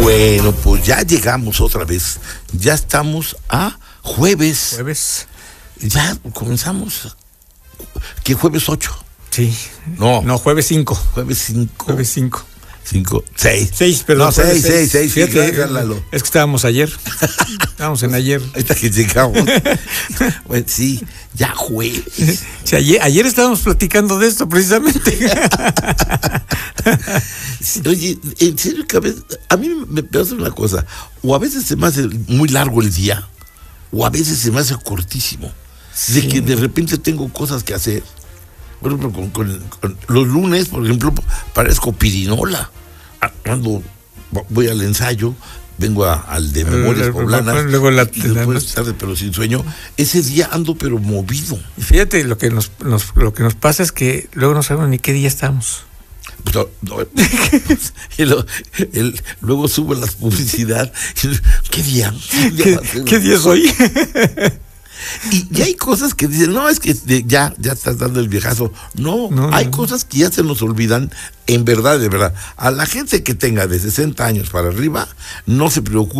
Bueno, pues ya llegamos otra vez. Ya estamos a jueves. Jueves. Ya comenzamos. ¿Qué jueves 8? Sí. No, jueves 5. Jueves 5. Jueves 5. 5, 6. 6, perdón. No, 6. Fíjate, Lalo. es que estábamos ayer. Estábamos en ayer. Ahorita que llegamos. Bueno, sí, ya jueves. Sí, ayer estábamos platicando de esto precisamente. Oye, en serio que a mí me pasa una cosa. O a veces se me hace muy largo el día, o a veces se me hace cortísimo. Sí. De que de repente tengo cosas que hacer. Por ejemplo, con los lunes, por ejemplo, parezco pirinola. Cuando voy al ensayo, vengo al de Memorias Poblanas, luego y después tarde, pero sin sueño. Ese día ando pero movido. Y fíjate, lo que nos pasa es que luego no sabemos ni qué día estamos. Luego subo la publicidad. ¿Qué día? ¿Qué día es hoy? Y hay cosas que dicen, no, es que ya estás dando el viejazo. No, hay cosas que ya se nos olvidan, en verdad, de verdad. A la gente que tenga de 60 años para arriba, no se preocupe.